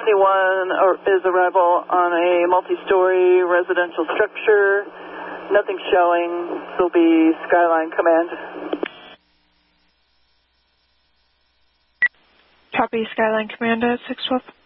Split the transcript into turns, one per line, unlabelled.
is arrival on a multi-story residential structure. Nothing showing. This will be Skyline Command.
Copy, Skyline Command at 612.